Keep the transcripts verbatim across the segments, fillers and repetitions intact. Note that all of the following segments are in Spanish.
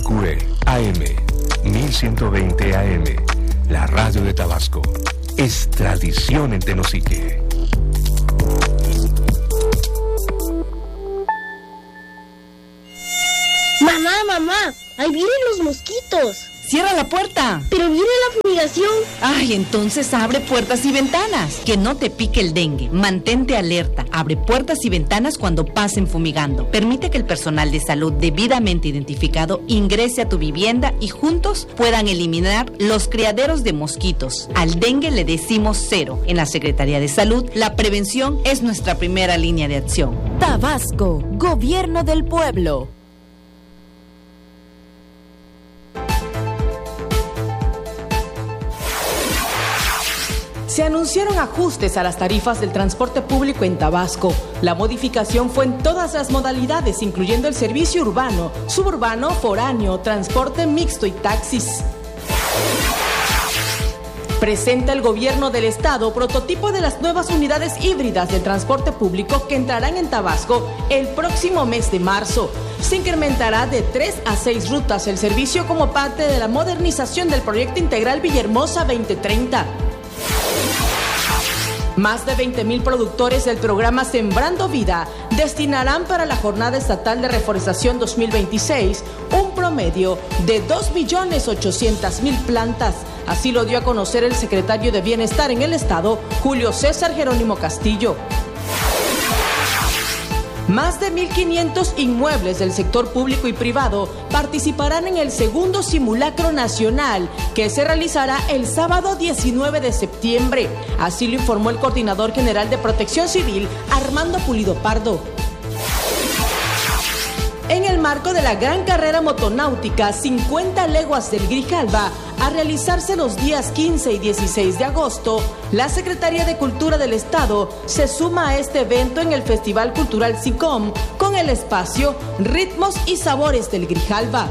Q E A M mil ciento veinte A M, la radio de Tabasco. Es tradición en Tenosique. Mamá, mamá, ahí vienen los mosquitos. ¡Cierra la puerta! ¡Pero viene la fumigación! Ay, entonces abre puertas y ventanas. Que no te pique el dengue. Mantente alerta. Abre puertas y ventanas cuando pasen fumigando. Permite que el personal de salud debidamente identificado ingrese a tu vivienda y juntos puedan eliminar los criaderos de mosquitos. Al dengue le decimos cero. En la Secretaría de Salud, la prevención es nuestra primera línea de acción. Tabasco, Gobierno del Pueblo. Se anunciaron ajustes a las tarifas del transporte público en Tabasco. La modificación fue en todas las modalidades, incluyendo el servicio urbano, suburbano, foráneo, transporte mixto y taxis. Presenta el gobierno del estado prototipo de las nuevas unidades híbridas del transporte público que entrarán en Tabasco el próximo mes de marzo. Se incrementará de tres a seis rutas el servicio como parte de la modernización del proyecto integral Villahermosa veinte treinta. Más de veinte mil productores del programa Sembrando Vida destinarán para la Jornada Estatal de Reforestación dos mil veintiséis un promedio de dos millones ochocientas mil plantas. Así lo dio a conocer el secretario de Bienestar en el Estado, Julio César Jerónimo Castillo. Más de mil quinientos inmuebles del sector público y privado participarán en el segundo simulacro nacional que se realizará el sábado diecinueve de septiembre. Así lo informó el coordinador general de Protección Civil, Armando Pulido Pardo. En el marco de la gran carrera motonáutica cincuenta leguas del Grijalva, a realizarse los días quince y dieciséis de agosto, la Secretaría de Cultura del Estado se suma a este evento en el Festival Cultural SICOM con el espacio Ritmos y Sabores del Grijalva.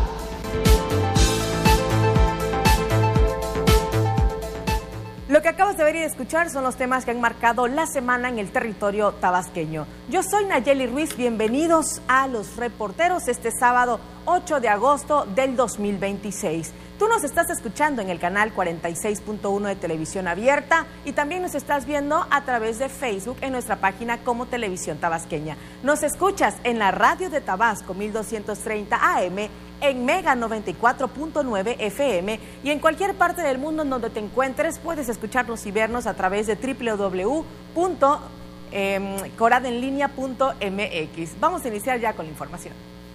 Lo que acabas de ver y de escuchar son los temas que han marcado la semana en el territorio tabasqueño. Yo soy Nayeli Ruiz, bienvenidos a Los Reporteros este sábado ocho de agosto del dos mil veintiséis. Tú nos estás escuchando en el canal cuarenta y seis punto uno de Televisión Abierta y también nos estás viendo a través de Facebook en nuestra página como Televisión Tabasqueña. Nos escuchas en la radio de Tabasco mil doscientos treinta A M, en Mega noventa y cuatro punto nueve F M y en cualquier parte del mundo en donde te encuentres puedes escucharnos y vernos a través de doble u doble u doble u punto coradenlinea punto m x. Vamos a iniciar ya con la información.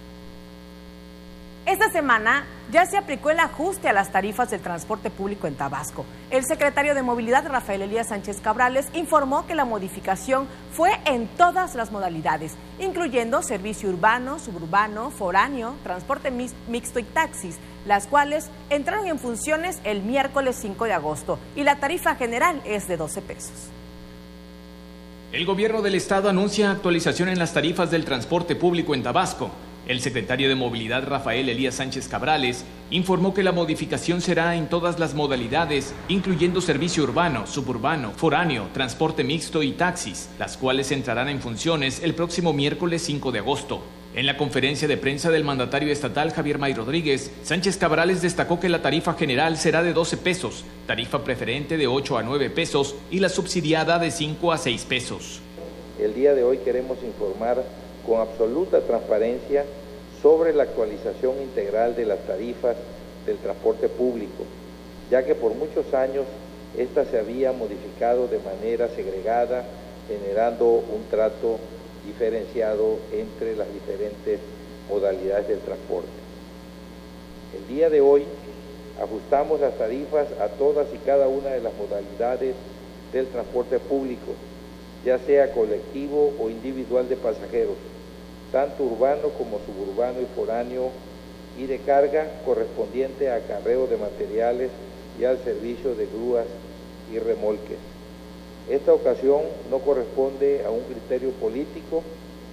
Esta semana ya se aplicó el ajuste a las tarifas del transporte público en Tabasco. El secretario de Movilidad, Rafael Elías Sánchez Cabrales, informó que la modificación fue en todas las modalidades, incluyendo servicio urbano, suburbano, foráneo, transporte mixto y taxis, las cuales entraron en funciones el miércoles cinco de agosto y la tarifa general es de doce pesos. El gobierno del estado anuncia actualización en las tarifas del transporte público en Tabasco. El secretario de Movilidad, Rafael Elías Sánchez Cabrales, informó que la modificación será en todas las modalidades, incluyendo servicio urbano, suburbano, foráneo, transporte mixto y taxis, las cuales entrarán en funciones el próximo miércoles cinco de agosto. En la conferencia de prensa del mandatario estatal Javier May Rodríguez, Sánchez Cabrales destacó que la tarifa general será de doce pesos, tarifa preferente de ocho a nueve pesos y la subsidiada de cinco a seis pesos. El día de hoy queremos informar con absoluta transparencia sobre la actualización integral de las tarifas del transporte público, ya que por muchos años esta se había modificado de manera segregada, generando un trato diferenciado entre las diferentes modalidades del transporte. El día de hoy ajustamos las tarifas a todas y cada una de las modalidades del transporte público, ya sea colectivo o individual de pasajeros, tanto urbano como suburbano y foráneo, y de carga correspondiente a acarreo de materiales y al servicio de grúas y remolques. Esta ocasión no corresponde a un criterio político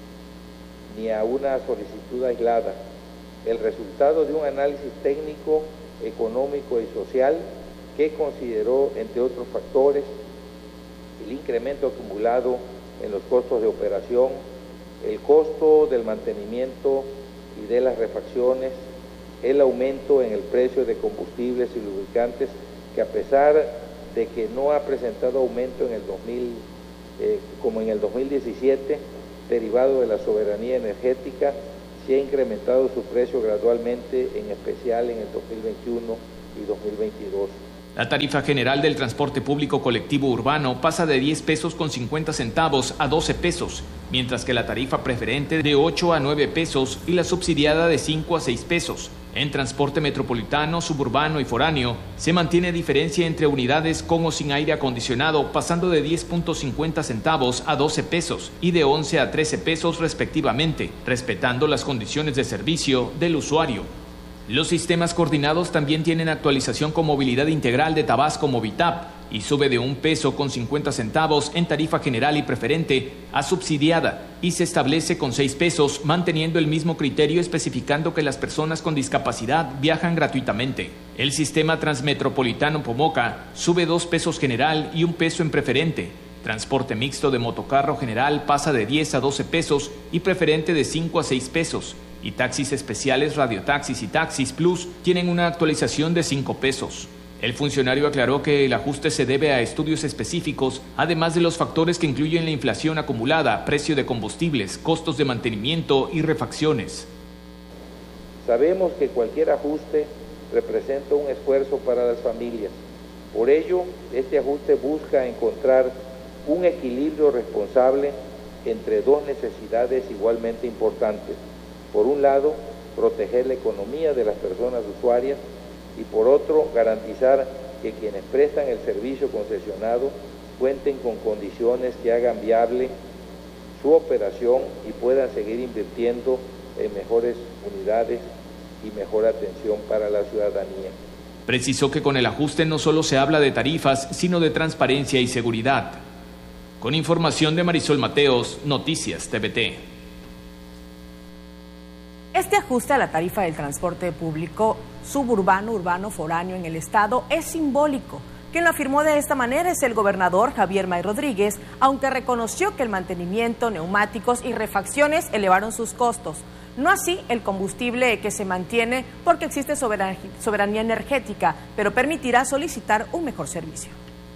ni a una solicitud aislada, el resultado de un análisis técnico, económico y social que consideró, entre otros factores, el incremento acumulado en los costos de operación, el costo del mantenimiento y de las refacciones, el aumento en el precio de combustibles y lubricantes, que a pesar de que no ha presentado aumento en el dos mil, eh, como en el dos mil diecisiete, derivado de la soberanía energética, sí ha incrementado su precio gradualmente, en especial en el dos mil veintiuno y dos mil veintidós. La tarifa general del transporte público colectivo urbano pasa de diez pesos con cincuenta centavos a doce pesos, mientras que la tarifa preferente de ocho a nueve pesos y la subsidiada de cinco a seis pesos. En transporte metropolitano, suburbano y foráneo, se mantiene diferencia entre unidades con o sin aire acondicionado, pasando de diez punto cincuenta centavos a doce pesos y de once a trece pesos respectivamente, respetando las condiciones de servicio del usuario. Los sistemas coordinados también tienen actualización con movilidad integral de Tabasco Movitap y sube de un peso con cincuenta centavos en tarifa general y preferente a subsidiada y se establece con seis pesos, manteniendo el mismo criterio, especificando que las personas con discapacidad viajan gratuitamente. El sistema transmetropolitano Pomoca sube dos pesos general y un peso en preferente. Transporte mixto de motocarro general pasa de diez a doce pesos y preferente de cinco a seis pesos. Y taxis especiales, radiotaxis y taxis plus tienen una actualización de cinco pesos. El funcionario aclaró que el ajuste se debe a estudios específicos, además de los factores que incluyen la inflación acumulada, precio de combustibles, costos de mantenimiento y refacciones. Sabemos que cualquier ajuste representa un esfuerzo para las familias. Por ello, este ajuste busca encontrar un equilibrio responsable entre dos necesidades igualmente importantes. Por un lado, proteger la economía de las personas usuarias y por otro, garantizar que quienes prestan el servicio concesionado cuenten con condiciones que hagan viable su operación y puedan seguir invirtiendo en mejores unidades y mejor atención para la ciudadanía. Precisó que con el ajuste no solo se habla de tarifas, sino de transparencia y seguridad. Con información de Marisol Mateos, Noticias T V T. Este ajuste a la tarifa del transporte público suburbano, urbano, foráneo en el estado es simbólico. Quien lo afirmó de esta manera es el gobernador Javier May Rodríguez, aunque reconoció que el mantenimiento, neumáticos y refacciones elevaron sus costos. No así el combustible, que se mantiene porque existe soberanía energética, pero permitirá solicitar un mejor servicio.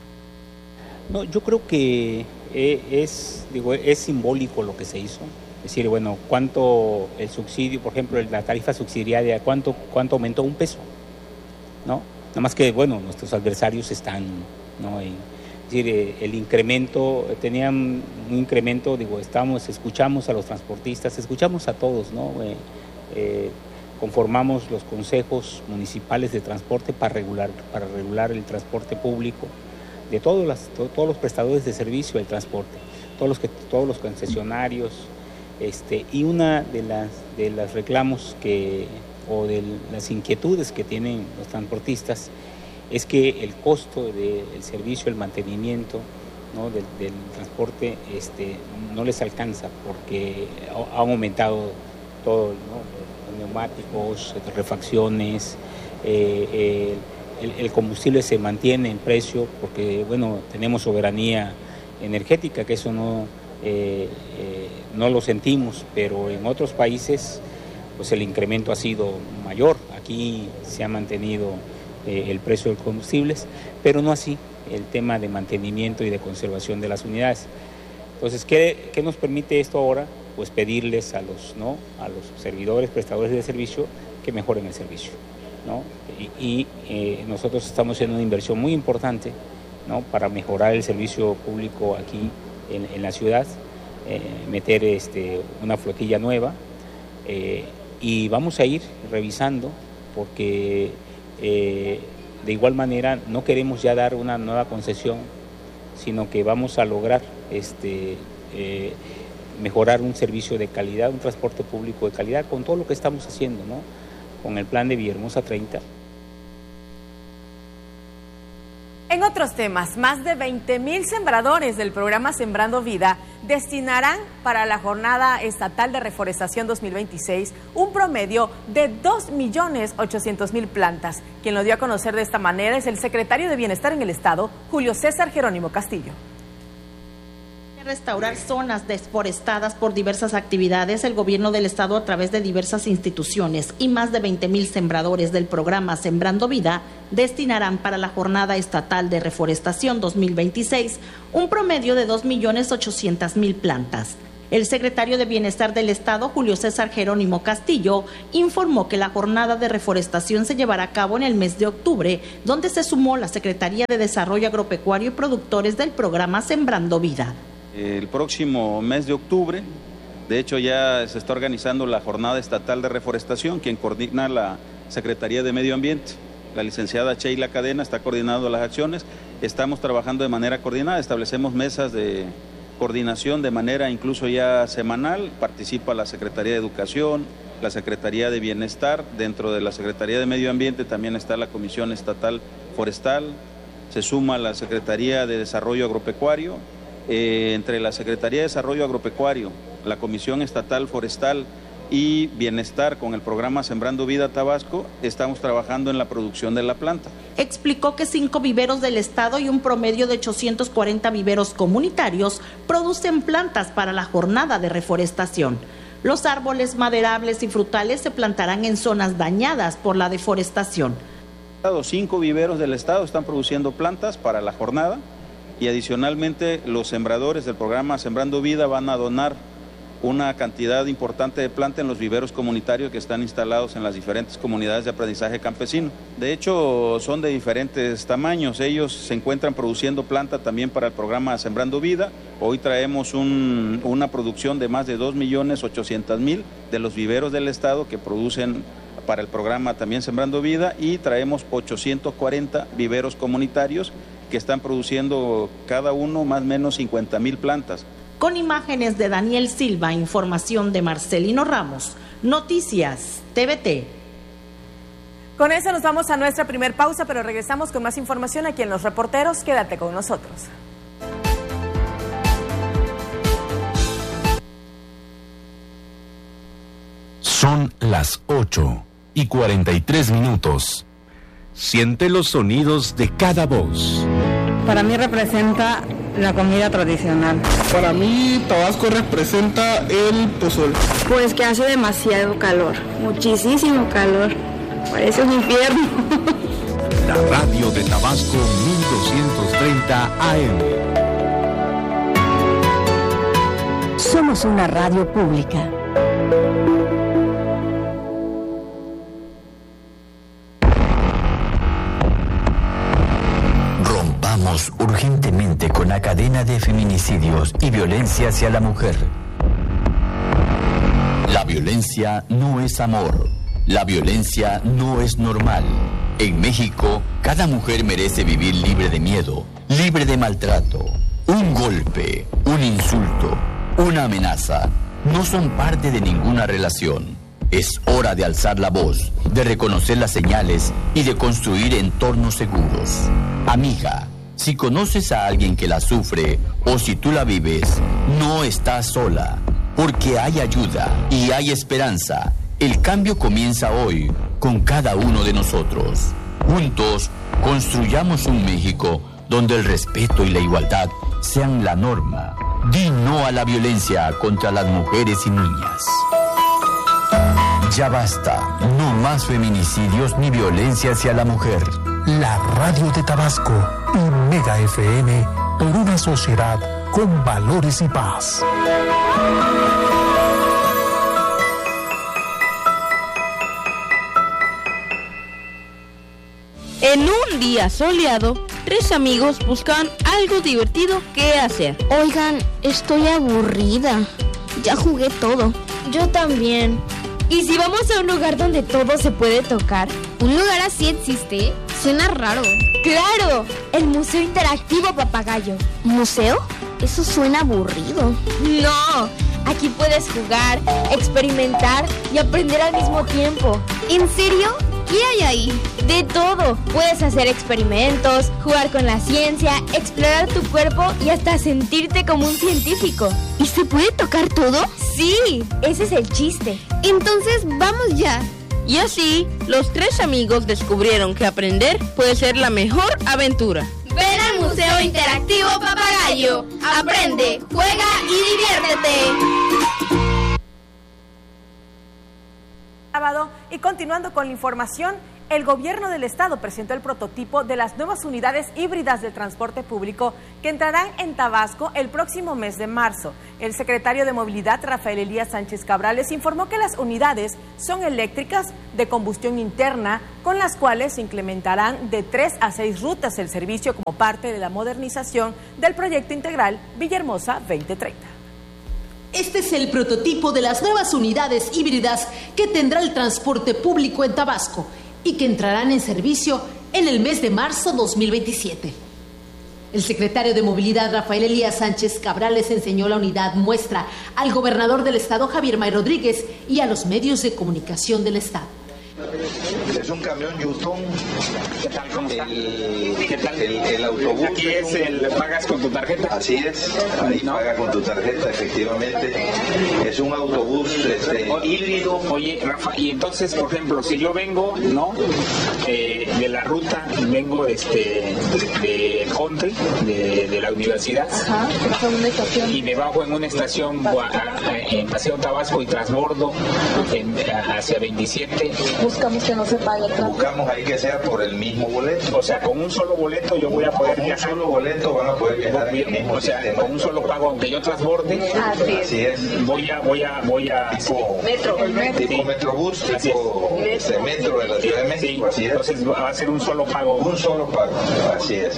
No, yo creo que es, digo, es simbólico lo que se hizo. Es decir, bueno, cuánto el subsidio, por ejemplo, la tarifa subsidiaria, cuánto, cuánto aumentó, un peso, ¿no? Nada más que, bueno, nuestros adversarios están, ¿no? Y, es decir, el incremento, tenían un incremento, digo, estamos, escuchamos a los transportistas, escuchamos a todos, ¿no? Eh, eh, conformamos los consejos municipales de transporte para regular, para regular el transporte público de todos, las, todos los prestadores de servicio del transporte, todos los, que, todos los concesionarios. Este, y una de las de los reclamos que o de las inquietudes que tienen los transportistas es que el costo del servicio, el mantenimiento, ¿no? del, del transporte este, no les alcanza porque ha, ha aumentado todo, ¿no? Los neumáticos, refacciones, eh, eh, el, el combustible se mantiene en precio porque bueno, tenemos soberanía energética, que eso no Eh, eh, no lo sentimos, pero en otros países pues el incremento ha sido mayor. Aquí se ha mantenido eh, el precio de los combustibles, pero no así el tema de mantenimiento y de conservación de las unidades. Entonces, ¿qué, qué nos permite esto ahora? Pues pedirles a los, ¿no? a los servidores, prestadores de servicio, que mejoren el servicio, ¿no? Y, y eh, nosotros estamos haciendo una inversión muy importante, ¿no? Para mejorar el servicio público aquí En, en la ciudad, eh, meter este, una flotilla nueva eh, y vamos a ir revisando porque eh, de igual manera no queremos ya dar una nueva concesión, sino que vamos a lograr este, eh, mejorar un servicio de calidad, un transporte público de calidad con todo lo que estamos haciendo, ¿no? Con el plan de Villahermosa treinta. En otros temas, más de veinte mil sembradores del programa Sembrando Vida destinarán para la Jornada Estatal de Reforestación dos mil veintiséis un promedio de dos millones ochocientas mil plantas. Quien lo dio a conocer de esta manera es el secretario de Bienestar en el Estado, Julio César Jerónimo Castillo. Restaurar zonas desforestadas por diversas actividades, el gobierno del estado a través de diversas instituciones y más de veinte mil sembradores del programa Sembrando Vida destinarán para la Jornada Estatal de Reforestación dos mil veintiséis un promedio de dos millones ochocientas mil plantas. El secretario de Bienestar del Estado, Julio César Jerónimo Castillo, informó que la jornada de reforestación se llevará a cabo en el mes de octubre, donde se sumó la Secretaría de Desarrollo Agropecuario y productores del programa Sembrando Vida. El próximo mes de octubre, de hecho ya se está organizando la Jornada Estatal de Reforestación, quien coordina la Secretaría de Medio Ambiente. La licenciada Sheila Cadena está coordinando las acciones, estamos trabajando de manera coordinada, establecemos mesas de coordinación de manera incluso ya semanal, participa la Secretaría de Educación, la Secretaría de Bienestar, dentro de la Secretaría de Medio Ambiente también está la Comisión Estatal Forestal, se suma la Secretaría de Desarrollo Agropecuario. Eh, entre la Secretaría de Desarrollo Agropecuario, la Comisión Estatal Forestal y Bienestar con el programa Sembrando Vida Tabasco, estamos trabajando en la producción de la planta. Explicó que cinco viveros del estado y un promedio de ochocientos cuarenta viveros comunitarios producen plantas para la jornada de reforestación. Los árboles maderables y frutales se plantarán en zonas dañadas por la deforestación. Cinco viveros del estado están produciendo plantas para la jornada. Y adicionalmente los sembradores del programa Sembrando Vida van a donar una cantidad importante de planta en los viveros comunitarios que están instalados en las diferentes comunidades de aprendizaje campesino. De hecho, son de diferentes tamaños. Ellos se encuentran produciendo planta también para el programa Sembrando Vida. Hoy traemos un, una producción de más de dos millones ochocientos mil de los viveros del estado que producen para el programa también Sembrando Vida, y traemos ochocientos cuarenta viveros comunitarios que están produciendo cada uno más o menos cincuenta mil plantas. Con imágenes de Daniel Silva, información de Marcelino Ramos, Noticias T V T. Con eso nos vamos a nuestra primer pausa, pero regresamos con más información aquí en Los Reporteros. Quédate con nosotros. Son las ocho y cuarenta y tres minutos. Siente los sonidos de cada voz. Para mí representa la comida tradicional. Para mí Tabasco representa el pozole. Pues que hace demasiado calor, muchísimo calor. Parece un infierno. La radio de Tabasco mil doscientos treinta A M. Somos una radio pública. Rompamos urgentemente con la cadena de feminicidios y violencia hacia la mujer. La violencia no es amor. La violencia no es normal. En México, cada mujer merece vivir libre de miedo, libre de maltrato. Un golpe, un insulto, una amenaza no son parte de ninguna relación. Es hora de alzar la voz, de reconocer las señales y de construir entornos seguros. Amiga, si conoces a alguien que la sufre o si tú la vives, no estás sola, porque hay ayuda y hay esperanza. El cambio comienza hoy con cada uno de nosotros. Juntos, construyamos un México donde el respeto y la igualdad sean la norma. Di no a la violencia contra las mujeres y niñas. Ya basta, no más feminicidios ni violencia hacia la mujer. La radio de Tabasco y Mega F M por una sociedad con valores y paz. En un día soleado, tres amigos buscaban algo divertido que hacer. Oigan, estoy aburrida. Ya jugué todo. Yo también. ¿Y si vamos a un lugar donde todo se puede tocar? ¿Un lugar así existe? Suena raro. ¡Claro! El Museo Interactivo Papagayo. ¿Museo? Eso suena aburrido. No, aquí puedes jugar, experimentar y aprender al mismo tiempo. ¿En serio? ¿Qué hay ahí? De todo. Puedes hacer experimentos, jugar con la ciencia, explorar tu cuerpo y hasta sentirte como un científico. ¿Y se puede tocar todo? Sí, ese es el chiste. Entonces, vamos ya. Y así, los tres amigos descubrieron que aprender puede ser la mejor aventura. Ven al Museo Interactivo Papagayo. Aprende, juega y diviértete. Sábado, y continuando con la información, el gobierno del estado presentó el prototipo de las nuevas unidades híbridas de transporte público que entrarán en Tabasco el próximo mes de marzo. El secretario de Movilidad, Rafael Elías Sánchez Cabrales, informó que las unidades son eléctricas de combustión interna, con las cuales se implementarán de tres a seis rutas el servicio como parte de la modernización del proyecto integral Villahermosa veinte treinta. Este es el prototipo de las nuevas unidades híbridas que tendrá el transporte público en Tabasco y que entrarán en servicio en el mes de marzo dos mil veintisiete. El secretario de Movilidad, Rafael Elías Sánchez Cabrales, enseñó la unidad muestra al gobernador del estado, Javier May Rodríguez, y a los medios de comunicación del estado. Es un camión Yutón. ¿Qué tal? ¿Cómo está? El, ¿Qué tal? El, el autobús. Aquí es el pagas con tu tarjeta. Así es, ahí ¿no? Paga con tu tarjeta, efectivamente. Es un autobús este, o, híbrido. Oye, Rafa, y entonces, por ejemplo, si yo vengo, ¿no? Eh, de la ruta, vengo este, de Country, de, de la universidad. Ajá, y me bajo en una estación en Paseo Tabasco y transbordo en, hacia veintisiete. Buscamos que no se pague el Buscamos ahí que sea por el mismo boleto. O sea, con un solo boleto yo voy a poder con viajar. un solo boleto van a poder viajar en el mismo O sea, sistema. con un solo pago, aunque yo transborde, Así es. Así es. voy a, voy a, voy a... Tipo, Metro, el metro. tipo Sí. Metrobús, tipo este, metro de la Ciudad de México. Sí. Así es. Entonces va a ser un solo pago. Un solo pago, así es.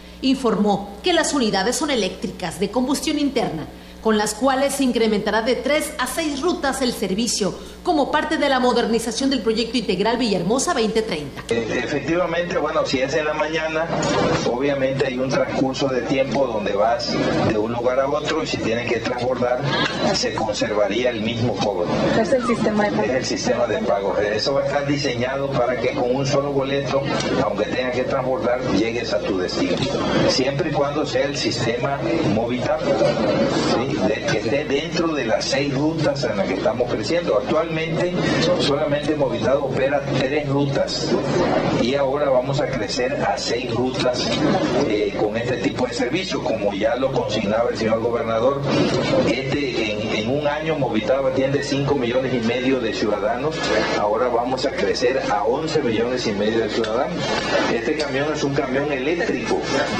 Informó que las unidades son eléctricas de combustión interna, con las cuales se incrementará de tres a seis rutas el servicio, como parte de la modernización del proyecto integral Villahermosa veinte treinta. Efectivamente, bueno, si es en la mañana, obviamente hay un transcurso de tiempo donde vas de un lugar a otro y si tienes que transbordar, se conservaría el mismo cobro. Es el sistema de pago. Es el sistema de pago. Eso va a estar diseñado para que con un solo boleto, aunque tengas que transbordar, llegues a tu destino. Siempre y cuando sea el sistema Movitar, ¿sí? De, que esté dentro de las seis rutas en las que estamos creciendo. Actualmente solamente Movitar opera tres rutas y ahora vamos a crecer a seis rutas eh, con este tipo de servicio, como ya lo consignaba el señor gobernador. Este, en, en un año Movitar atiende cinco millones y medio de ciudadanos, ahora vamos a crecer a once millones y medio de ciudadanos. Este camión es un camión eléctrico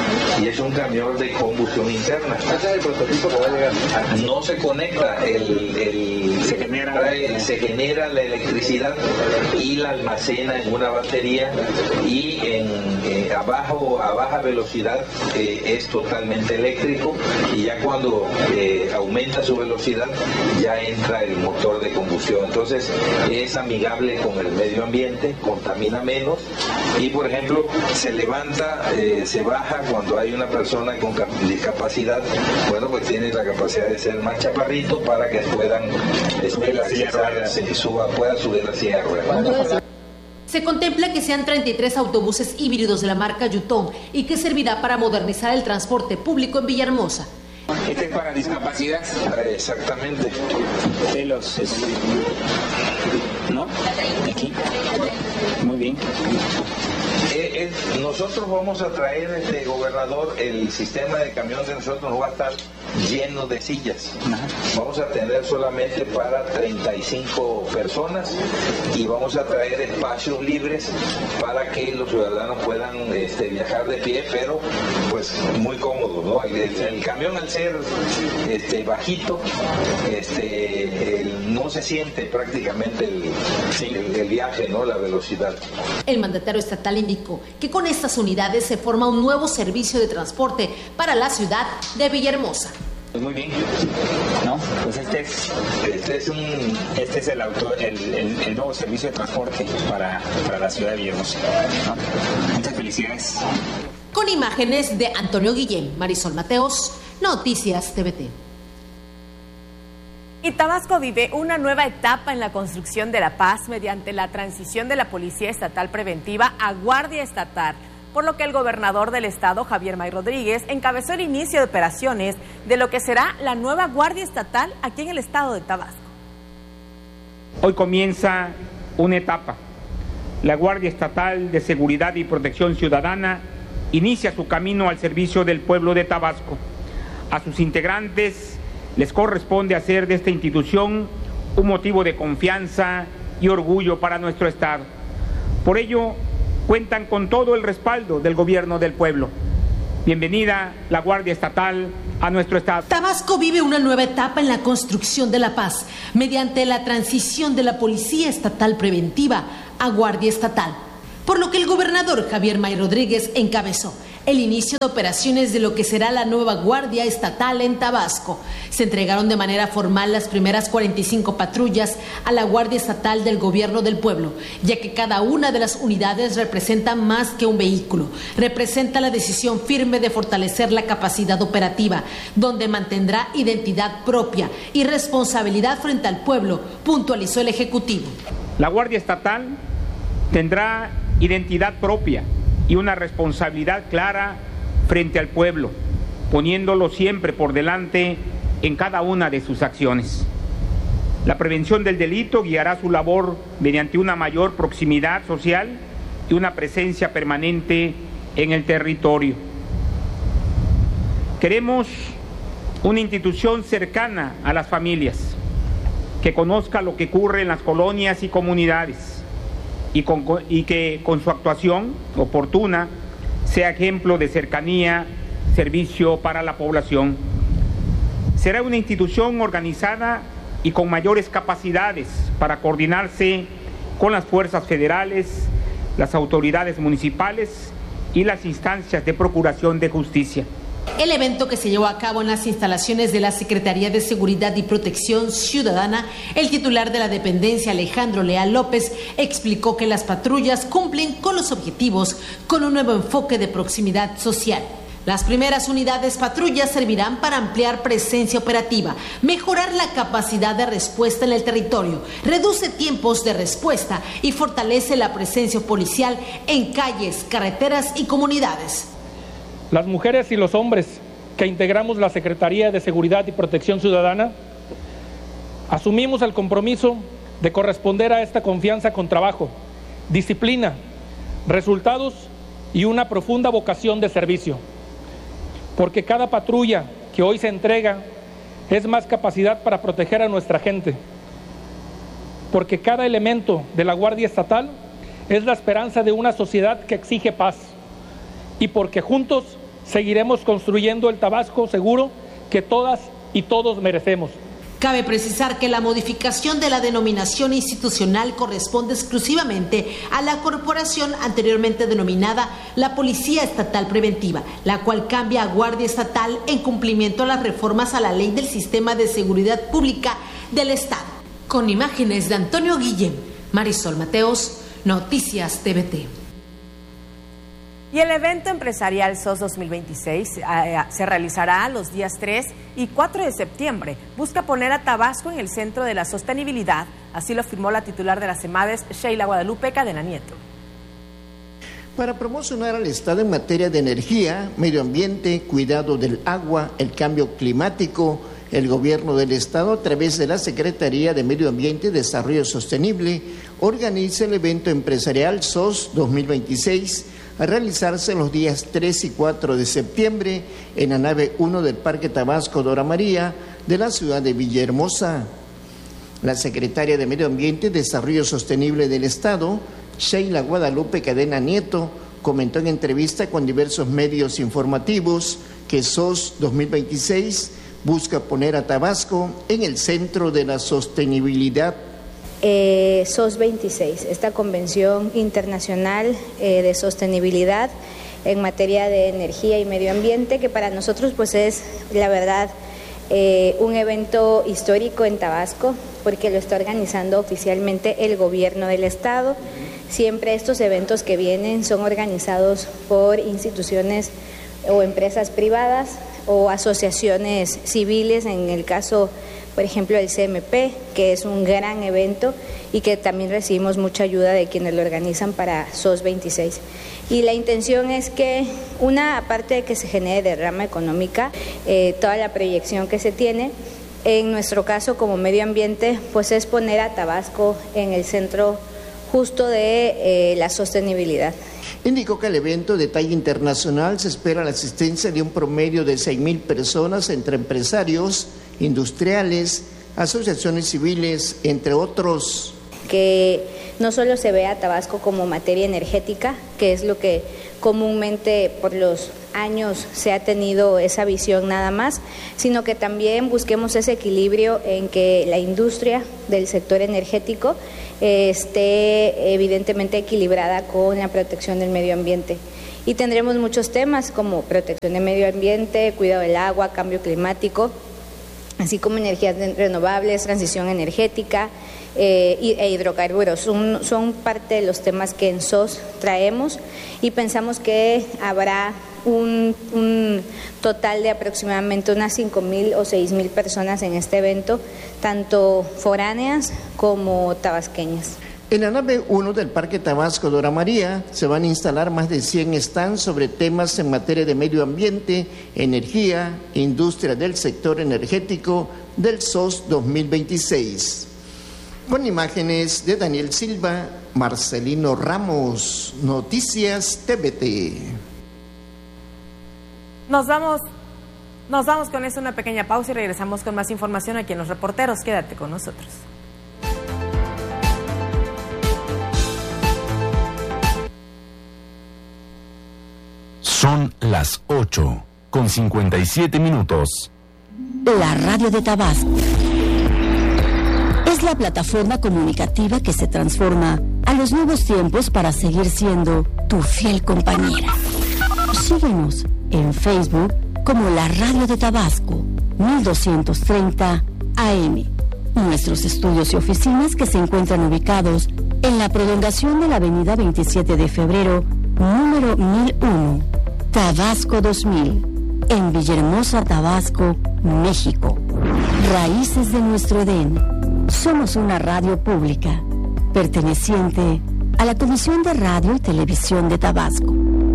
y es un camión de combustión interna. Este es el prototipo que va a llegar. No se conecta, el, el, se, genera, trae, se genera la electricidad y la almacena en una batería y en, eh, abajo, a baja velocidad eh, es totalmente eléctrico y ya cuando eh, aumenta su velocidad ya entra el motor de combustión. Entonces es amigable con el medio ambiente, contamina menos y por ejemplo se levanta, eh, se baja cuando hay una persona con discapacidad, bueno pues tiene la capacidad de ser más chaparrito para que puedan subir accesar, se suba, puedan subir la silla de ruedas. Se contempla que sean treinta y tres autobuses híbridos de la marca Yutón y que servirá para modernizar el transporte público en Villahermosa. Este es para discapacidad. Exactamente. De los... ¿No? Aquí. Muy bien. Eh, eh, nosotros vamos a traer, este gobernador, el sistema de camión de nosotros no va a estar lleno de sillas. Vamos a tener solamente para treinta y cinco personas y vamos a traer espacios libres para que los ciudadanos puedan este, viajar de pie, pero pues muy cómodo, ¿no? El, el camión al ser este, bajito, este, el, no se siente prácticamente el, el, el viaje, ¿no? La velocidad. El mandatario estatal indicó que con estas unidades se forma un nuevo servicio de transporte para la ciudad de Villahermosa. Muy bien, ¿no? Pues este es, este es un, este es el auto, el, el, el nuevo servicio de transporte para, para la ciudad de Villahermosa, ¿no? Muchas felicidades. Con imágenes de Antonio Guillén, Marisol Mateos, Noticias T V T. Y Tabasco vive una nueva etapa en la construcción de la paz mediante la transición de la Policía Estatal Preventiva a Guardia Estatal, por lo que el gobernador del estado, Javier May Rodríguez, encabezó el inicio de operaciones de lo que será la nueva Guardia Estatal aquí en el estado de Tabasco. Hoy comienza una etapa, la Guardia Estatal de Seguridad y Protección Ciudadana, inicia su camino al servicio del pueblo de Tabasco. A sus integrantes les corresponde hacer de esta institución un motivo de confianza y orgullo para nuestro Estado. Por ello, cuentan con todo el respaldo del gobierno del pueblo. Bienvenida la Guardia Estatal a nuestro Estado. Tabasco vive una nueva etapa en la construcción de la paz mediante la transición de la Policía Estatal Preventiva a Guardia Estatal, por lo que el gobernador Javier May Rodríguez encabezó el inicio de operaciones de lo que será la nueva Guardia Estatal en Tabasco. Se entregaron de manera formal las primeras cuarenta y cinco patrullas a la Guardia Estatal del Gobierno del Pueblo, ya que cada una de las unidades representa más que un vehículo, representa la decisión firme de fortalecer la capacidad operativa, donde mantendrá identidad propia y responsabilidad frente al pueblo, puntualizó el Ejecutivo. La Guardia Estatal tendrá identidad propia y una responsabilidad clara frente al pueblo, poniéndolo siempre por delante en cada una de sus acciones. La prevención del delito guiará su labor mediante una mayor proximidad social y una presencia permanente en el territorio. Queremos una institución cercana a las familias, que conozca lo que ocurre en las colonias y comunidades, Y, con, y que con su actuación oportuna sea ejemplo de cercanía, servicio para la población. Será una institución organizada y con mayores capacidades para coordinarse con las fuerzas federales, las autoridades municipales y las instancias de procuración de justicia. El evento, que se llevó a cabo en las instalaciones de la Secretaría de Seguridad y Protección Ciudadana, el titular de la dependencia, Alejandro Leal López, explicó que las patrullas cumplen con los objetivos con un nuevo enfoque de proximidad social. Las primeras unidades patrullas servirán para ampliar presencia operativa, mejorar la capacidad de respuesta en el territorio, reduce tiempos de respuesta y fortalece la presencia policial en calles, carreteras y comunidades. Las mujeres y los hombres que integramos la Secretaría de Seguridad y Protección Ciudadana asumimos el compromiso de corresponder a esta confianza con trabajo, disciplina, resultados y una profunda vocación de servicio. Porque cada patrulla que hoy se entrega es más capacidad para proteger a nuestra gente. Porque cada elemento de la Guardia Estatal es la esperanza de una sociedad que exige paz. Y porque juntos seguiremos construyendo el Tabasco seguro que todas y todos merecemos. Cabe precisar que la modificación de la denominación institucional corresponde exclusivamente a la corporación anteriormente denominada la Policía Estatal Preventiva, la cual cambia a Guardia Estatal en cumplimiento a las reformas a la Ley del Sistema de Seguridad Pública del Estado. Con imágenes de Antonio Guillén, Marisol Mateos, Noticias T V T. Y el evento empresarial S O S dos mil veintiséis eh, se realizará los días tres y cuatro de septiembre. Busca poner a Tabasco en el centro de la sostenibilidad, así lo afirmó la titular de las EMADES, Sheila Guadalupe Cadena Nieto. Para promocionar al Estado en materia de energía, medio ambiente, cuidado del agua, el cambio climático, el Gobierno del Estado, a través de la Secretaría de Medio Ambiente y Desarrollo Sostenible, organiza el evento empresarial S O S dos mil veintiséis, a realizarse los días tres y cuatro de septiembre en la nave uno del Parque Tabasco Dora María de la ciudad de Villahermosa. La secretaria de Medio Ambiente y Desarrollo Sostenible del Estado, Sheila Guadalupe Cadena Nieto, comentó en entrevista con diversos medios informativos que S O S dos mil veintiséis busca poner a Tabasco en el centro de la sostenibilidad. Eh, S O S veintiséis, esta convención internacional eh, de sostenibilidad en materia de energía y medio ambiente, que para nosotros pues es la verdad eh, un evento histórico en Tabasco, porque lo está organizando oficialmente el gobierno del estado. Siempre estos eventos que vienen son organizados por instituciones o empresas privadas o asociaciones civiles, en el caso por ejemplo el C M P, que es un gran evento y que también recibimos mucha ayuda de quienes lo organizan para S O S veintiséis. Y la intención es que, una, aparte de que se genere derrama económica, eh, toda la proyección que se tiene, en nuestro caso como medio ambiente, pues es poner a Tabasco en el centro justo de eh, la sostenibilidad. Indicó que el evento de talla internacional se espera la asistencia de un promedio de seis mil personas entre empresarios, industriales, asociaciones civiles, entre otros. Que no solo se vea a Tabasco como materia energética, que es lo que comúnmente por los años se ha tenido esa visión nada más, sino que también busquemos ese equilibrio en que la industria del sector energético eh, esté evidentemente equilibrada con la protección del medio ambiente. Y tendremos muchos temas como protección del medio ambiente, cuidado del agua, cambio climático, así como energías renovables, transición energética eh, e hidrocarburos. Son, son parte de los temas que en S O S traemos y pensamos que habrá un, un total de aproximadamente unas cinco mil o seis mil personas en este evento, tanto foráneas como tabasqueñas. En la nave uno del Parque Tabasco Dora María se van a instalar más de cien stands sobre temas en materia de medio ambiente, energía, industria del sector energético del S O S dos mil veintiséis. Con imágenes de Daniel Silva, Marcelino Ramos, Noticias T V T. Nos vamos, nos vamos con eso, una pequeña pausa y regresamos con más información aquí en Los Reporteros. Quédate con nosotros. Son las ocho con cincuenta y siete minutos. La Radio de Tabasco es la plataforma comunicativa que se transforma a los nuevos tiempos para seguir siendo tu fiel compañera. Síguenos en Facebook como la Radio de Tabasco mil doscientos treinta A M. Nuestros estudios y oficinas que se encuentran ubicados en la prolongación de la avenida veintisiete de febrero, número mil uno, Tabasco dos mil, en Villahermosa, Tabasco, México. Raíces de nuestro Edén. Somos una radio pública, perteneciente a la Comisión de Radio y Televisión de Tabasco.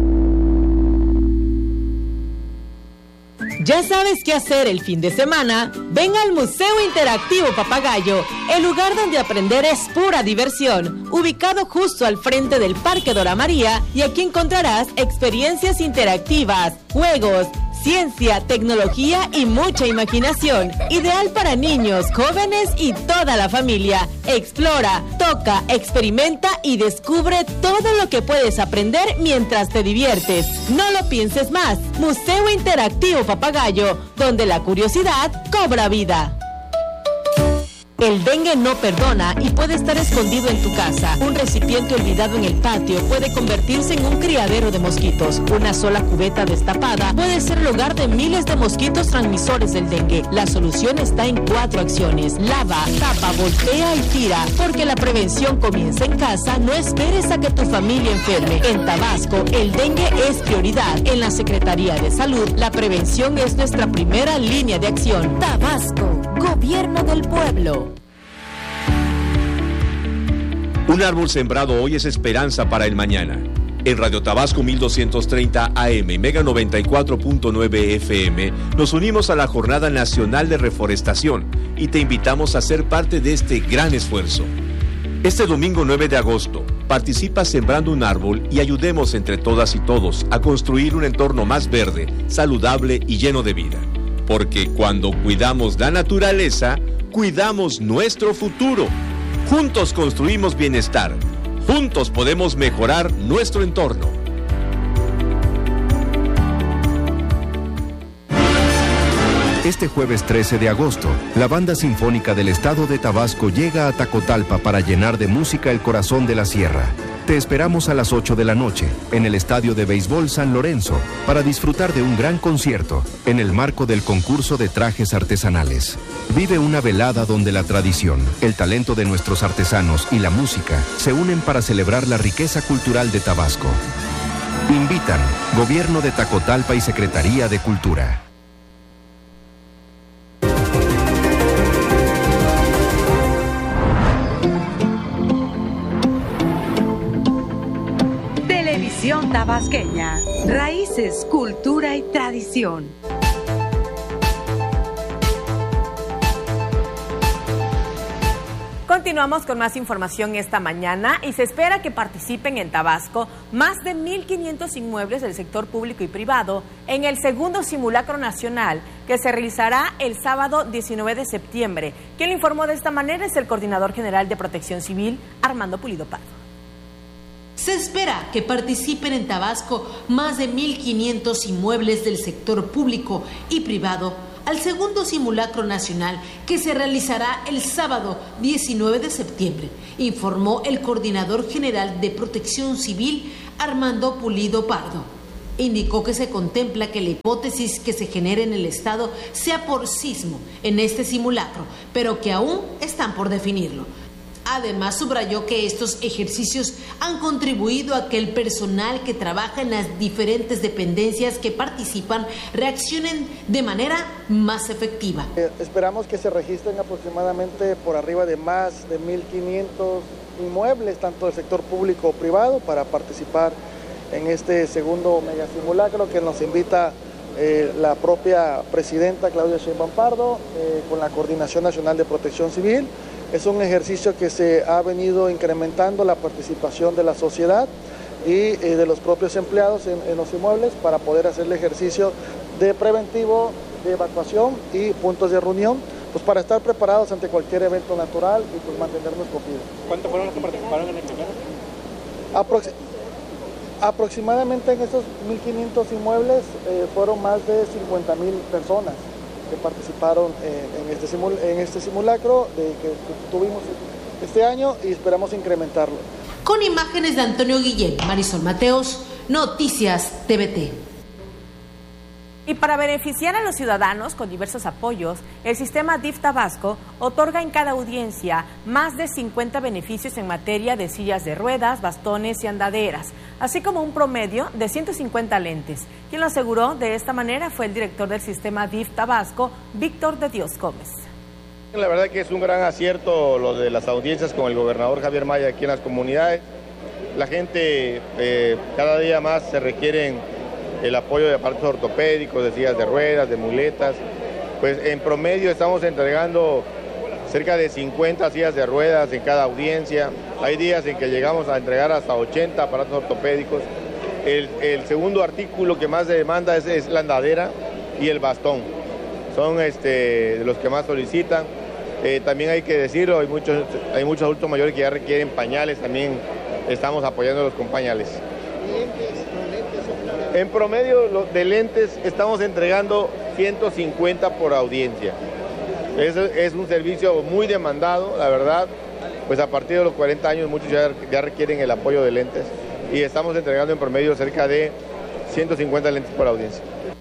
¿Ya sabes qué hacer el fin de semana? Ven al Museo Interactivo Papagayo, el lugar donde aprender es pura diversión, ubicado justo al frente del Parque Dora María, y aquí encontrarás experiencias interactivas, juegos, ciencia, tecnología y mucha imaginación. Ideal para niños, jóvenes y toda la familia. Explora, toca, experimenta y descubre todo lo que puedes aprender mientras te diviertes. No lo pienses más. Museo Interactivo Papagayo, donde la curiosidad cobra vida. El dengue no perdona y puede estar escondido en tu casa. Un recipiente olvidado en el patio puede convertirse en un criadero de mosquitos. Una sola cubeta destapada puede ser el hogar de miles de mosquitos transmisores del dengue. La solución está en cuatro acciones: lava, tapa, voltea y tira. Porque la prevención comienza en casa, no esperes a que tu familia enferme. En Tabasco, el dengue es prioridad. En la Secretaría de Salud, la prevención es nuestra primera línea de acción. Tabasco, Gobierno del Pueblo. Un árbol sembrado hoy es esperanza para el mañana. En Radio Tabasco mil doscientos treinta A M y Mega noventa y cuatro punto nueve F M nos unimos a la Jornada Nacional de Reforestación y te invitamos a ser parte de este gran esfuerzo. Este domingo nueve de agosto, participa sembrando un árbol y ayudemos entre todas y todos a construir un entorno más verde, saludable y lleno de vida. Porque cuando cuidamos la naturaleza, cuidamos nuestro futuro. Juntos construimos bienestar. Juntos podemos mejorar nuestro entorno. Este jueves trece de agosto, la Banda Sinfónica del Estado de Tabasco llega a Tacotalpa para llenar de música el corazón de la sierra. Te esperamos a las ocho de la noche, en el Estadio de Béisbol San Lorenzo, para disfrutar de un gran concierto, en el marco del concurso de trajes artesanales. Vive una velada donde la tradición, el talento de nuestros artesanos y la música se unen para celebrar la riqueza cultural de Tabasco. Invitan Gobierno de Tacotalpa y Secretaría de Cultura. Televisión tabasqueña, raíces, cultura y tradición. Continuamos con más información esta mañana y se espera que participen en Tabasco más de mil quinientos inmuebles del sector público y privado en el segundo simulacro nacional que se realizará el sábado diecinueve de septiembre. Quien le informó de esta manera es el Coordinador General de Protección Civil, Armando Pulido Pardo. Se espera que participen en Tabasco más de mil quinientos inmuebles del sector público y privado al segundo simulacro nacional que se realizará el sábado diecinueve de septiembre, informó el Coordinador General de Protección Civil, Armando Pulido Pardo. Indicó que se contempla que la hipótesis que se genere en el Estado sea por sismo en este simulacro, pero que aún están por definirlo. Además, subrayó que estos ejercicios han contribuido a que el personal que trabaja en las diferentes dependencias que participan reaccionen de manera más efectiva. Eh, esperamos que se registren aproximadamente por arriba de más de mil quinientos inmuebles, tanto del sector público o privado, para participar en este segundo megasimulacro que nos invita eh, la propia presidenta Claudia Sheinbaum Pardo eh, con la Coordinación Nacional de Protección Civil. Es un ejercicio que se ha venido incrementando la participación de la sociedad y eh, de los propios empleados en, en los inmuebles para poder hacer el ejercicio de preventivo, de evacuación y puntos de reunión, pues para estar preparados ante cualquier evento natural y pues mantenernos confiados. ¿Cuántos fueron los que participaron en el primero? Aprox aproximadamente en esos mil quinientos inmuebles eh, fueron más de cincuenta mil personas que participaron en, en, este simul en este simulacro de, que, que tuvimos este año y esperamos incrementarlo. Con imágenes de Antonio Guillén, Marisol Mateos, Noticias T V T. Y para beneficiar a los ciudadanos con diversos apoyos, el sistema D I F Tabasco otorga en cada audiencia más de cincuenta beneficios en materia de sillas de ruedas, bastones y andaderas, así como un promedio de ciento cincuenta lentes. Quien lo aseguró de esta manera fue el director del sistema D I F Tabasco, Víctor de Dios Gómez. La verdad que es un gran acierto lo de las audiencias con el gobernador Javier Maya aquí en las comunidades. La gente eh, cada día más se requieren el apoyo de aparatos ortopédicos, de sillas de ruedas, de muletas. Pues en promedio estamos entregando cerca de cincuenta sillas de ruedas en cada audiencia. Hay días en que llegamos a entregar hasta ochenta aparatos ortopédicos. El, el segundo artículo que más se demanda es, es la andadera y el bastón. Son este, de los que más solicitan. Eh, también hay que decirlo, hay muchos, hay muchos adultos mayores que ya requieren pañales, también estamos apoyándolos con pañales. En promedio de lentes estamos entregando ciento cincuenta por audiencia. Es, es un servicio muy demandado, la verdad, pues a partir de los cuarenta años muchos ya, ya requieren el apoyo de lentes y estamos entregando en promedio cerca de ciento cincuenta lentes por audiencia.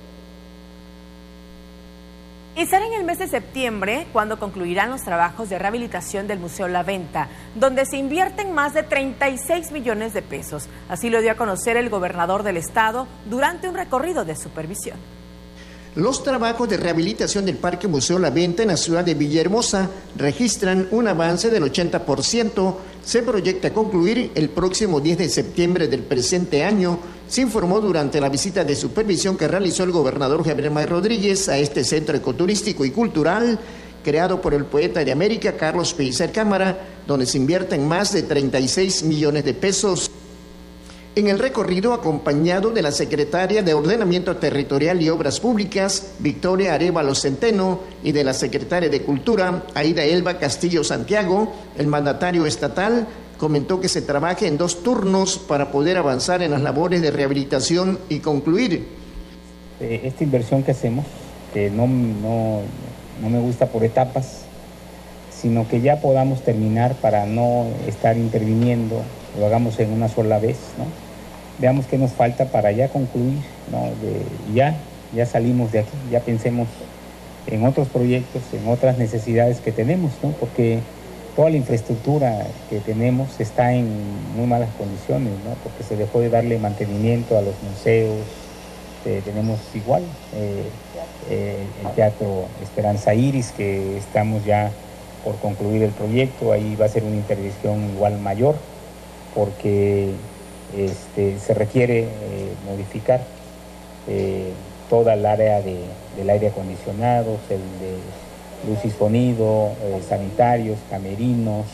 Y será en el mes de septiembre cuando concluirán los trabajos de rehabilitación del Museo La Venta, donde se invierten más de treinta y seis millones de pesos. Así lo dio a conocer el gobernador del estado durante un recorrido de supervisión. Los trabajos de rehabilitación del Parque Museo La Venta en la ciudad de Villahermosa registran un avance del ochenta por ciento. Se proyecta concluir el próximo diez de septiembre del presente año, se informó durante la visita de supervisión que realizó el gobernador Javier May Rodríguez a este centro ecoturístico y cultural creado por el poeta de América Carlos Pellicer Cámara, donde se invierten más de treinta y seis millones de pesos. En el recorrido, acompañado de la secretaria de Ordenamiento Territorial y Obras Públicas, Victoria Arévalo Centeno, y de la secretaria de Cultura, Aida Elba Castillo Santiago, el mandatario estatal comentó que se trabaja en dos turnos para poder avanzar en las labores de rehabilitación y concluir. Esta inversión que hacemos, que no, no, no me gusta por etapas, sino que ya podamos terminar para no estar interviniendo, lo hagamos en una sola vez, ¿no? Veamos qué nos falta para ya concluir, ¿no? De, ya, ya salimos de aquí, ya pensemos en otros proyectos, en otras necesidades que tenemos, ¿no? Porque toda la infraestructura que tenemos está en muy malas condiciones, ¿no? Porque se dejó de darle mantenimiento a los museos, eh, tenemos igual eh, eh, el Teatro Esperanza Iris, que estamos ya por concluir el proyecto, ahí va a ser una intervención igual mayor, porque este, se requiere eh, modificar eh, toda el área de, del aire acondicionado, el de luz y sonido, eh, sanitarios, camerinos,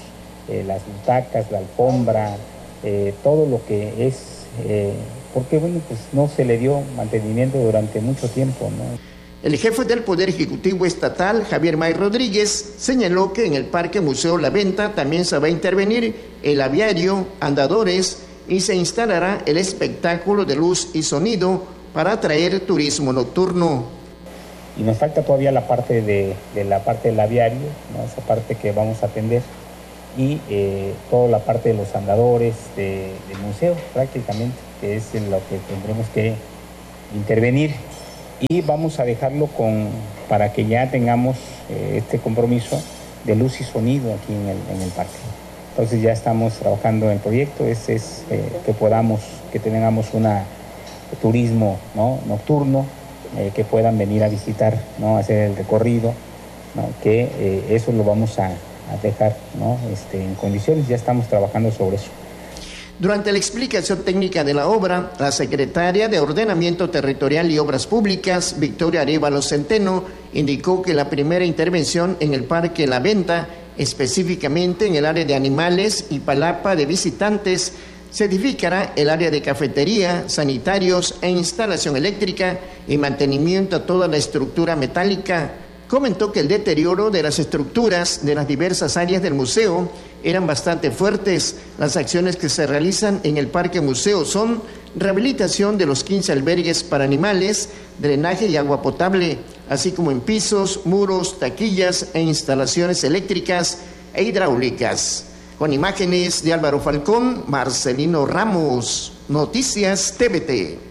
eh, las butacas, la alfombra, eh, todo lo que es, eh, porque bueno, pues no se le dio mantenimiento durante mucho tiempo, ¿no? El jefe del Poder Ejecutivo Estatal, Javier May Rodríguez, señaló que en el Parque Museo La Venta también se va a intervenir el aviario, andadores y se instalará el espectáculo de luz y sonido para atraer turismo nocturno. Y nos falta todavía la parte de, de la parte del aviario, ¿no? Esa parte que vamos a atender, y eh, toda la parte de los andadores de, del museo prácticamente, que es en lo que tendremos que intervenir. Y vamos a dejarlo con, para que ya tengamos eh, este compromiso de luz y sonido aquí en el, en el parque. Entonces ya estamos trabajando en el proyecto, es, es eh, que podamos, que tengamos un turismo, ¿no? nocturno, eh, que puedan venir a visitar, ¿no? hacer el recorrido, ¿no? que eh, eso lo vamos a, a dejar, ¿no? este, en condiciones, ya estamos trabajando sobre eso. Durante la explicación técnica de la obra, la secretaria de Ordenamiento Territorial y Obras Públicas, Victoria Arévalo Centeno, indicó que la primera intervención en el Parque La Venta, específicamente en el área de animales y palapa de visitantes, se edificará el área de cafetería, sanitarios e instalación eléctrica y mantenimiento a toda la estructura metálica. Comentó que el deterioro de las estructuras de las diversas áreas del museo eran bastante fuertes. Las acciones que se realizan en el Parque Museo son rehabilitación de los quince albergues para animales, drenaje y agua potable, así como en pisos, muros, taquillas e instalaciones eléctricas e hidráulicas. Con imágenes de Álvaro Falcón, Marcelino Ramos, Noticias T V T.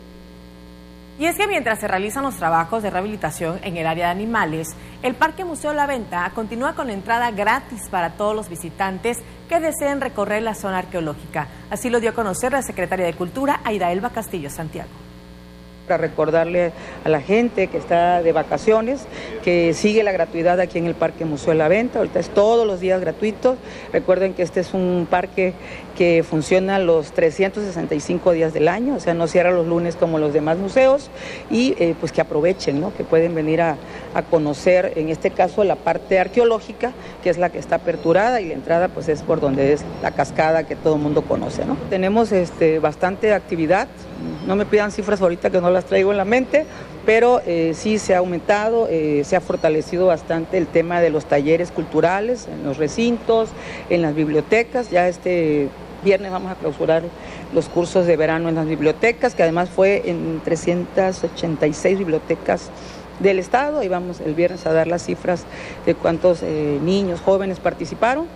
Y es que mientras se realizan los trabajos de rehabilitación en el área de animales, el Parque Museo La Venta continúa con entrada gratis para todos los visitantes que deseen recorrer la zona arqueológica. Así lo dio a conocer la secretaria de Cultura, Aida Elba Castillo Santiago. Para recordarle a la gente que está de vacaciones que sigue la gratuidad aquí en el Parque Museo La Venta. Ahorita es todos los días gratuitos. Recuerden que este es un parque que funciona los trescientos sesenta y cinco días del año, o sea, no cierra los lunes como los demás museos, y eh, pues que aprovechen, ¿no? Que pueden venir a, a conocer, en este caso, la parte arqueológica, que es la que está aperturada, y la entrada pues es por donde es la cascada que todo el mundo conoce, ¿no? Tenemos este, bastante actividad, no me pidan cifras ahorita que no las traigo en la mente, pero eh, sí se ha aumentado, eh, se ha fortalecido bastante el tema de los talleres culturales en los recintos, en las bibliotecas. Ya este viernes vamos a clausurar los cursos de verano en las bibliotecas, que además fue en trescientas ochenta y seis bibliotecas del estado, y vamos el viernes a dar las cifras de cuántos eh, niños, jóvenes participaron.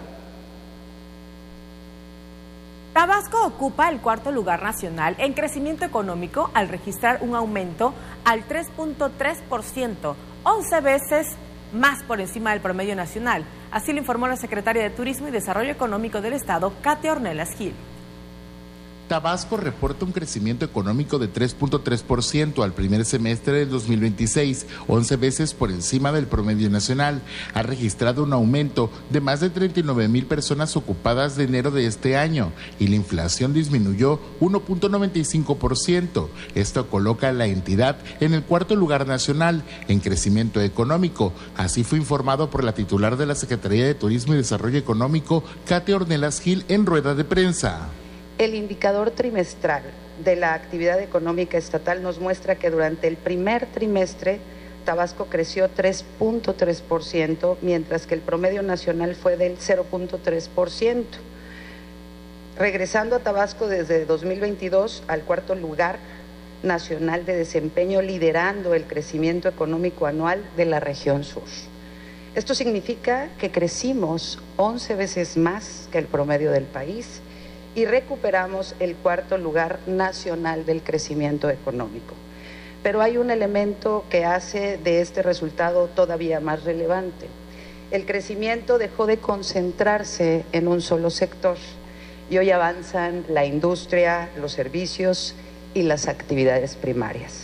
Tabasco ocupa el cuarto lugar nacional en crecimiento económico al registrar un aumento al tres punto tres por ciento, once veces más por encima del promedio nacional. Así lo informó la secretaria de Turismo y Desarrollo Económico del Estado, Katia Ornelas Gil. Tabasco reporta un crecimiento económico de tres punto tres por ciento al primer semestre del dos mil veintiséis, once veces por encima del promedio nacional. Ha registrado un aumento de más de treinta y nueve mil personas ocupadas de enero de este año y la inflación disminuyó uno punto noventa y cinco por ciento. Esto coloca a la entidad en el cuarto lugar nacional en crecimiento económico. Así fue informado por la titular de la Secretaría de Turismo y Desarrollo Económico, Katia Ornelas Gil, en rueda de prensa. El indicador trimestral de la actividad económica estatal nos muestra que durante el primer trimestre Tabasco creció tres punto tres por ciento, mientras que el promedio nacional fue del cero punto tres por ciento. Regresando a Tabasco desde dos mil veintidós al cuarto lugar nacional de desempeño, liderando el crecimiento económico anual de la región sur. Esto significa que crecimos once veces más que el promedio del país y recuperamos el cuarto lugar nacional del crecimiento económico. Pero hay un elemento que hace de este resultado todavía más relevante. El crecimiento dejó de concentrarse en un solo sector y hoy avanzan la industria, los servicios y las actividades primarias.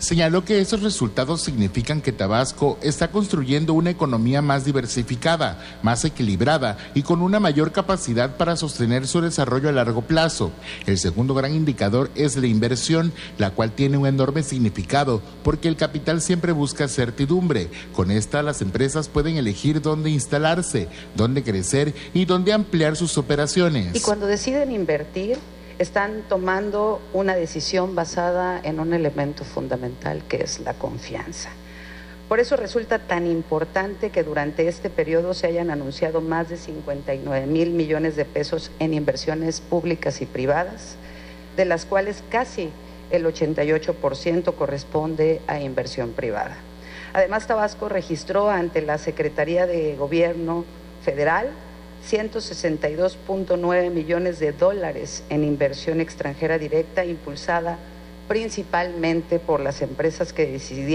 Señaló que esos resultados significan que Tabasco está construyendo una economía más diversificada, más equilibrada y con una mayor capacidad para sostener su desarrollo a largo plazo. El segundo gran indicador es la inversión, la cual tiene un enorme significado porque el capital siempre busca certidumbre. Con esta, las empresas pueden elegir dónde instalarse, dónde crecer y dónde ampliar sus operaciones. Y cuando deciden invertir, están tomando una decisión basada en un elemento fundamental que es la confianza. Por eso resulta tan importante que durante este periodo se hayan anunciado más de cincuenta y nueve mil millones de pesos en inversiones públicas y privadas, de las cuales casi el ochenta y ocho por ciento corresponde a inversión privada. Además, Tabasco registró ante la Secretaría de Gobierno Federal ciento sesenta y dos punto nueve millones de dólares en inversión extranjera directa impulsada principalmente por las empresas que decidieron